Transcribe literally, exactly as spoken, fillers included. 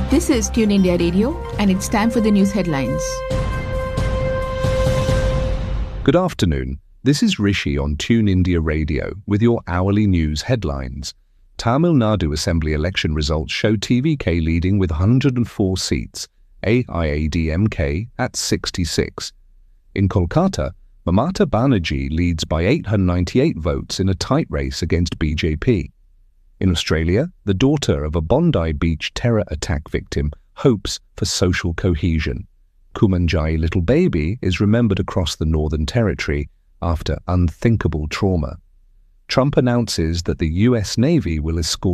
This is Tune India Radio, and it's time for the news headlines. Good afternoon. This is Rishi on Tune India Radio with your hourly news headlines. Tamil Nadu Assembly election results show T V K leading with one hundred four seats, A I A D M K at sixty-six. In Kolkata, Mamata Banerjee leads by eight hundred ninety-eight votes in a tight race against B J P. In Australia, the daughter of a Bondi Beach terror attack victim hopes for social cohesion. Kumanjai Little Baby is remembered across the Northern Territory after unthinkable trauma. Trump announces that the U S Navy will escort